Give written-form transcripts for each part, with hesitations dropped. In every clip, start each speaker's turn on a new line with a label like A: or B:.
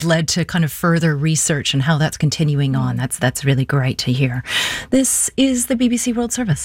A: led to kind of further research and how that's continuing on. That's really great to hear. This is the BBC World Service.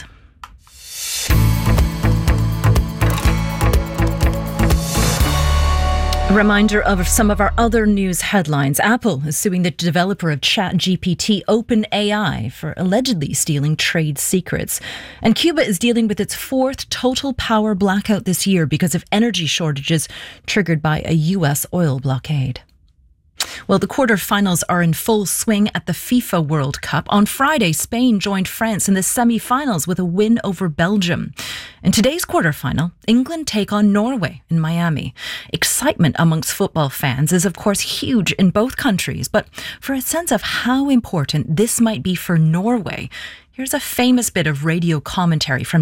A: A reminder of some of our other news headlines. Apple is suing the developer of ChatGPT, OpenAI, for allegedly stealing trade secrets. And Cuba is dealing with its fourth total power blackout this year because of energy shortages triggered by a US oil blockade. Well, the quarterfinals are in full swing at the FIFA World Cup. On Friday, Spain joined France in the semi-finals with a win over Belgium. In today's quarterfinal, England take on Norway in Miami. Excitement amongst football fans is, of course, huge in both countries. But for a sense of how important this might be for Norway, here's a famous bit of radio commentary from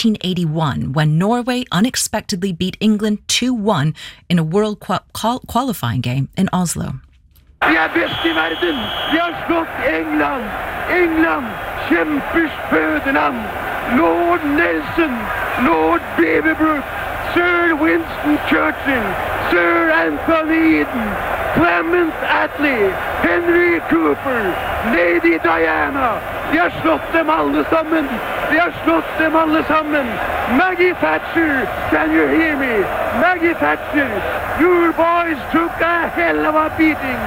A: 1981 when Norway unexpectedly beat England 2-1 in a World Cup qualifying game in Oslo.
B: Vi best i verden. Vi har slått England. England, kjempers fødenavn. Lord Nelson, Lord Beaverbrook, Sir Winston Churchill, Sir Anthony Eden, Clement Attlee, Henry Cooper, Lady Diana. Vi har slått dem alle sammen. Vi har slått dem alle sammen. Maggie Thatcher, can you hear me? Maggie Thatcher, your boys took a hell of a beating.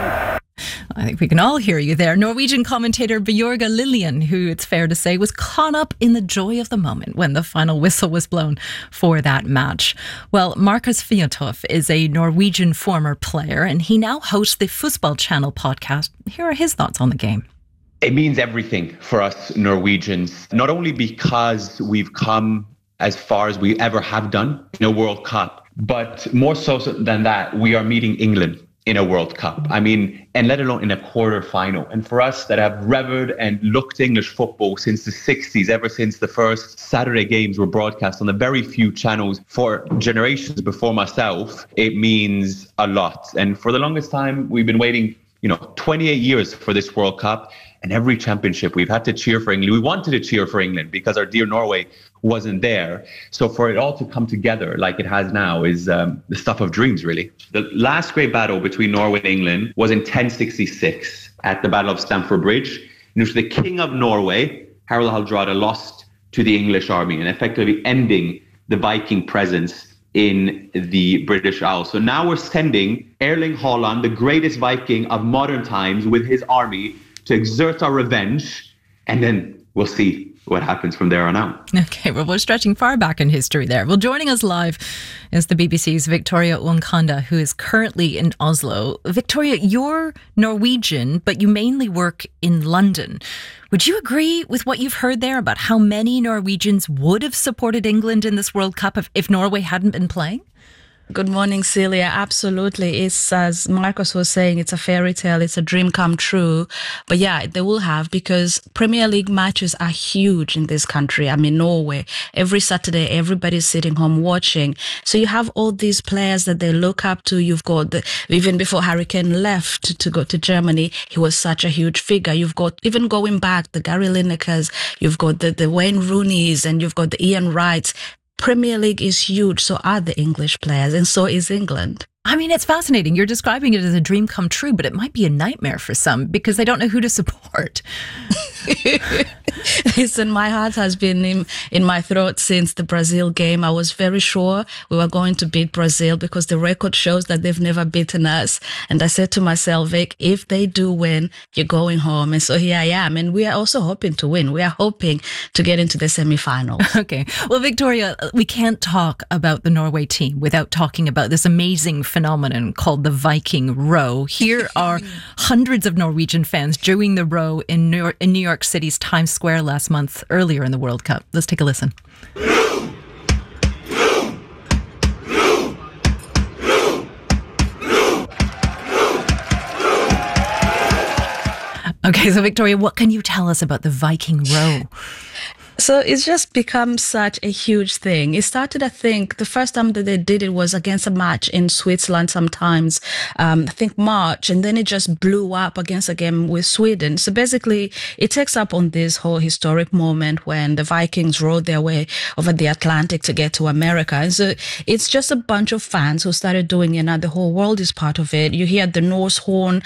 A: I think we can all hear you there. Norwegian commentator Bjørge Liljen, who it's fair to say was caught up in the joy of the moment when the final whistle was blown for that match. Well, Markus Fjørtoft is a Norwegian former player and he now hosts the Football Channel podcast. Here are his thoughts on the game.
C: It means everything for us Norwegians, not only because we've come as far as we ever have done in a World Cup, but more so than that, we are meeting England in a World Cup. I mean, and let alone in a quarter-final. And for us that have revered and looked English football since the 60s, ever since the first Saturday games were broadcast on the very few channels for generations before myself, it means a lot. And for the longest time, we've been waiting 28 years for this World Cup, and every championship we've had to cheer for England. We wanted to cheer for England because our dear Norway wasn't there. So for it all to come together like it has now is the stuff of dreams, really. The last great battle between Norway and England was in 1066 at the Battle of Stamford Bridge, in which the King of Norway, Harald Hardrada, lost to the English army and effectively ending the Viking presence in the British Isles. So now we're sending Erling Haaland, the greatest Viking of modern times, with his army to exert our revenge, and then we'll see what happens from there on out.
A: Okay, well, we're stretching far back in history there. Well, joining us live is the BBC's Victoria Wonkanda, who is currently in Oslo. Victoria, you're Norwegian, but you mainly work in London. Would you agree with what you've heard there about how many Norwegians would have supported England in this World Cup if Norway hadn't been playing?
D: Good morning, Celia. Absolutely. It's, as Marcus was saying, it's a fairy tale. It's a dream come true. But yeah, they will have, because Premier League matches are huge in this country. I mean, Norway, every Saturday, everybody's sitting home watching. So you have all these players that they look up to. You've got even before Harry Kane left to go to Germany, he was such a huge figure. You've got, even going back, the Gary Linekers, you've got the Wayne Rooneys, and you've got the Ian Wrights. Premier League is huge, so are the English players, and so is England.
A: I mean, it's fascinating. You're describing it as a dream come true, but it might be a nightmare for some because they don't know who to support.
D: Listen, my heart has been in my throat since the Brazil game. I was very sure we were going to beat Brazil because the record shows that they've never beaten us. And I said to myself, Vic, if they do win, you're going home. And so here I am. And we are also hoping to win. We are hoping to get into the semi-finals.
A: Okay. Well, Victoria, we can't talk about the Norway team without talking about this amazing phenomenon called the Viking Row. Here are hundreds of Norwegian fans doing the row in New York City's Times Square last month, earlier in the World Cup. Let's take a listen. Okay, so Victoria, what can you tell us about the Viking Row?
D: So it's just become such a huge thing. It started, I think, the first time that they did it was against a match in Switzerland sometimes, I think March, and then it just blew up against a game with Sweden. So basically, it takes up on this whole historic moment when the Vikings rode their way over the Atlantic to get to America. And so it's just a bunch of fans who started doing it, and the whole world is part of it. You hear the Norse horn